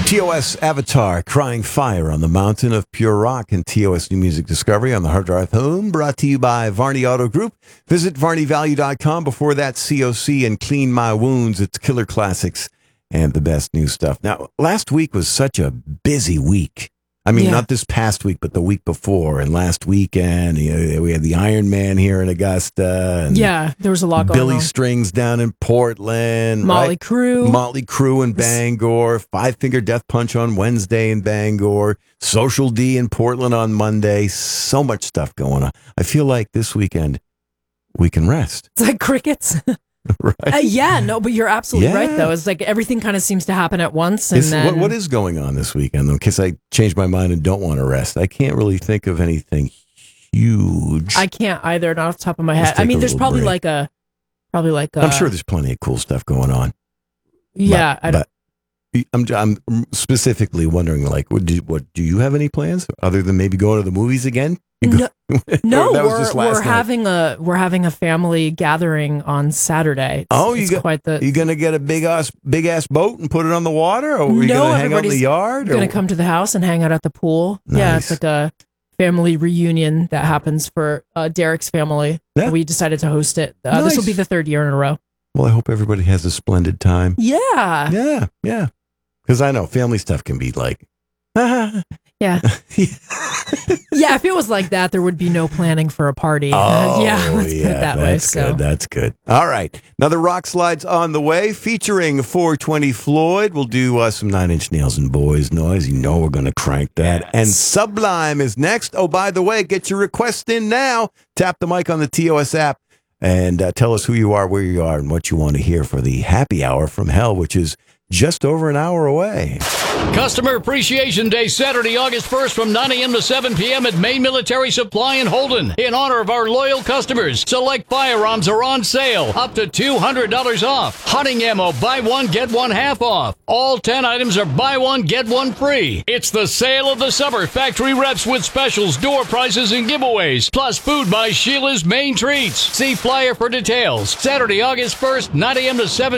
TOS Avatar, Crying Fire on the Mountain of Pure Rock, and TOS New Music Discovery on the Hard Drive Home, brought to you by Varney Auto Group. Visit varneyvalue.com. Before that, COC and Clean My Wounds. It's killer classics and the best new stuff. Now, last week was such a busy week. I mean, not this past week, but the week before and last weekend. We had the Iron Man here in Augusta. And there was a lot going on. Billy Strings down in Portland. Motley Crue in Bangor. Five Finger Death Punch on Wednesday in Bangor. Social D in Portland on Monday. So much stuff going on. I feel like this weekend we can rest. It's like crickets. Right? But you're absolutely right, though. It's like everything kind of seems to happen at once. And what is going on this weekend, though? In case I change my mind and don't want to rest. I can't really think of anything huge. I can't either, not off the top of my head. I mean, there's probably break. I'm sure there's plenty of cool stuff going on. Yeah. But I'm specifically wondering, like, do you have any plans other than maybe going to the movies again? No, we're having a family gathering on Saturday. You gonna get a big ass boat and put it on the water, or are we gonna hang out in the yard? Gonna come to the house and hang out at the pool. Nice. Yeah, it's like a family reunion that happens for Derek's family. Yeah. We decided to host it. Nice. This will be the third year in a row. Well, I hope everybody has a splendid time. Yeah. Because I know family stuff can be like, yeah. If it was like that, there would be no planning for a party. Let's put it that way. That's good. All right. Another Rock Slides on the way, featuring 420 Floyd. We'll do some Nine Inch Nails and Boys Noise. You know we're going to crank that. Yes. And Sublime is next. Oh, by the way, get your request in now. Tap the mic on the TOS app and tell us who you are, where you are, and what you want to hear for the Happy Hour from Hell, which is just over an hour away. Customer Appreciation Day, Saturday, August 1st from 9 a.m. to 7 p.m. at Maine Military Supply in Holden. In honor of our loyal customers, select firearms are on sale, up to $200 off. Hunting ammo, buy one, get one half off. All 10 items are buy one, get one free. It's the sale of the summer. Factory reps with specials, door prizes, and giveaways. Plus food by Sheila's Main Treats. See flyer for details. Saturday, August 1st, 9 a.m. to 7